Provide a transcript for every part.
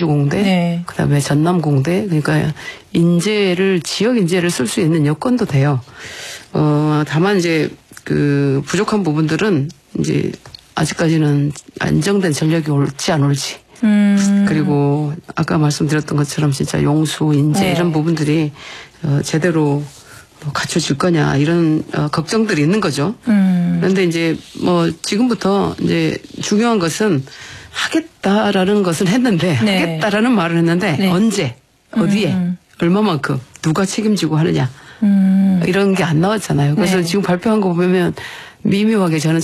제주공대, 네. 그다음에 전남공대, 그러니까 지역 인재를 쓸 수 있는 여건도 돼요. 다만 이제 그 부족한 부분들은 이제 아직까지는 안정된 전력이 올지 안 올지. 그리고 아까 말씀드렸던 것처럼 진짜 용수, 인재 네. 이런 부분들이 제대로 갖춰질 거냐 이런 걱정들이 있는 거죠. 그런데 이제 뭐 지금부터 이제 중요한 것은 하겠다라는 것은 했는데 네. 하겠다라는 말을 했는데 네. 언제 어디에 얼마만큼 누가 책임지고 하느냐 이런 게 안 나왔잖아요. 그래서 네. 지금 발표한 거 보면 미묘하게 저는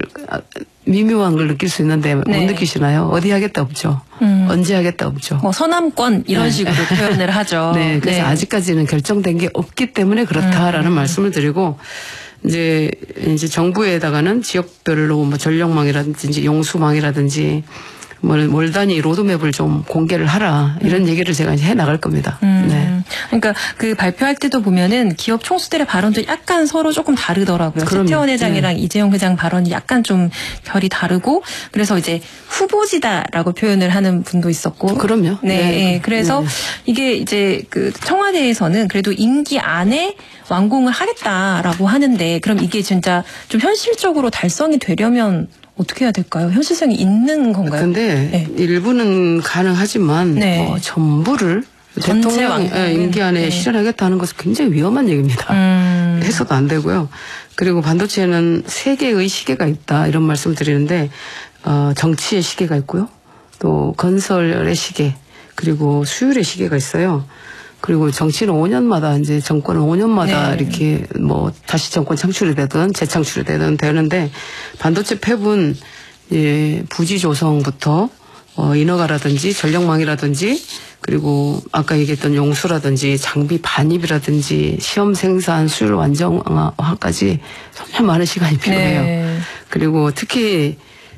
미묘한 걸 느낄 수 있는데 못 네. 느끼시나요? 어디 하겠다 없죠. 언제 하겠다 없죠. 뭐 서남권 이런 네. 식으로 표현을 하죠. 네, 그래서 네. 아직까지는 결정된 게 없기 때문에 그렇다라는 말씀을 드리고 이제 정부에다가는 지역별로 뭐 전력망이라든지 용수망이라든지 월 단위 로드맵을 좀 공개를 하라 이런 얘기를 제가 이제 해 나갈 겁니다. 네. 그러니까 그 발표할 때도 보면은 기업 총수들의 발언도 약간 서로 조금 다르더라고요. 그럼요. 최태원 회장이랑 네. 이재용 회장 발언이 약간 좀 결이 다르고 그래서 이제 후보지다라고 표현을 하는 분도 있었고. 그럼요. 네. 네. 네. 그래서 네. 이게 이제 그 청와대에서는 그래도 임기 안에 완공을 하겠다라고 하는데 그럼 이게 진짜 좀 현실적으로 달성이 되려면 어떻게 해야 될까요? 현실성이 있는 건가요? 근데 네. 일부는 가능하지만 네. 전부를 전체 대통령 완공은, 임기 안에 네. 실현하겠다는 것은 굉장히 위험한 얘기입니다. 해서도 안 되고요. 그리고 반도체는 세 개의 시계가 있다 이런 말씀을 드리는데 정치의 시계가 있고요. 또 건설의 시계 그리고 수율의 시계가 있어요. 그리고 정치는 5년마다 이제 정권은 5년마다 네. 이렇게 뭐 다시 정권 창출이 되든 재창출이 되든 되는데 반도체 팹은 부지 조성부터 인허가라든지 전력망이라든지 그리고 아까 얘기했던 용수라든지 장비 반입이라든지 시험 생산 수율 완성화까지 정말 많은 시간이 필요해요. 네. 그리고 특히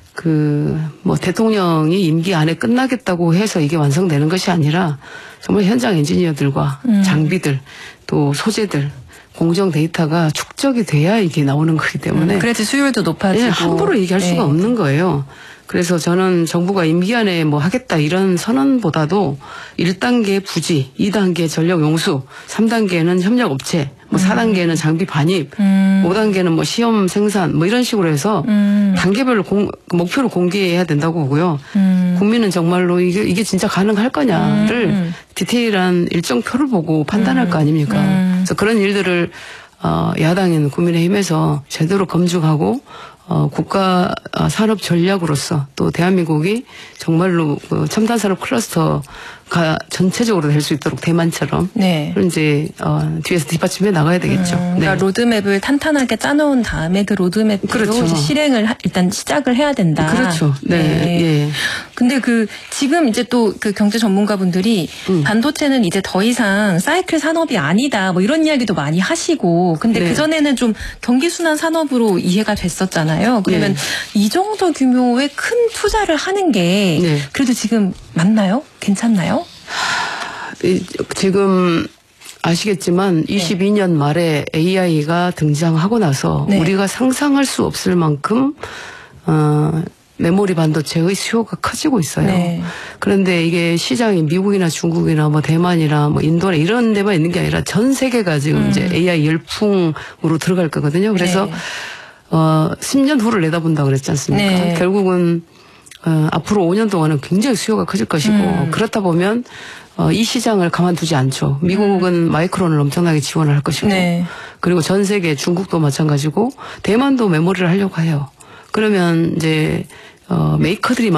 뭐 대통령이 임기 안에 끝나겠다고 해서 이게 완성되는 것이 아니라 정말 현장 엔지니어들과 장비들 또 소재들 공정 데이터가 축적이 돼야 이게 나오는 거기 때문에 그래서 수율도 높아지고 함부로 얘기할 네. 수가 없는 거예요. 그래서 저는 정부가 임기 안에 뭐 하겠다 이런 선언보다도 1단계 부지, 2단계 전력 용수, 3단계는 협력 업체, 뭐 4단계는 장비 반입, 5단계는 뭐 시험 생산 뭐 이런 식으로 해서 단계별로 목표를 공개해야 된다고 보고요. 국민은 정말로 이게 진짜 가능할 거냐를 디테일한 일정표를 보고 판단할 거 아닙니까? 그래서 그런 일들을 야당인 국민의힘에서 제대로 검증하고 국가 산업 전략으로서 또 대한민국이 정말로 첨단 산업 클러스터가 전체적으로 될 수 있도록 대만처럼 네. 이제 뒤에서 뒷받침해 나가야 되겠죠. 그러니까 네. 로드맵을 탄탄하게 짜놓은 다음에 그 로드맵으로 그렇죠. 이제 실행을 일단 시작을 해야 된다. 그렇죠. 네. 예. 근데 지금 이제 또 그 경제 전문가분들이 반도체는 이제 더 이상 사이클 산업이 아니다 뭐 이런 이야기도 많이 하시고 근데 네. 그전에는 좀 경기순환 산업으로 이해가 됐었잖아요. 그러면 네. 이 정도 규모의 큰 투자를 하는 게 네. 그래도 지금 맞나요? 괜찮나요? 지금 아시겠지만 22년 말에 AI가 등장하고 나서 네. 우리가 상상할 수 없을 만큼 메모리 반도체의 수요가 커지고 있어요. 네. 그런데 이게 시장이 미국이나 중국이나 뭐 대만이나 뭐 인도나 이런 데만 있는 게 아니라 전 세계가 지금 이제 AI 열풍으로 들어갈 거거든요. 그래서 네. 10년 후를 내다본다고 그랬지 않습니까? 네. 결국은 앞으로 5년 동안은 굉장히 수요가 커질 것이고 그렇다 보면 이 시장을 가만두지 않죠. 미국은 마이크론을 엄청나게 지원을 할 것이고 네. 그리고 전 세계 중국도 마찬가지고 대만도 메모리를 하려고 해요. 그러면 이제 메이커들이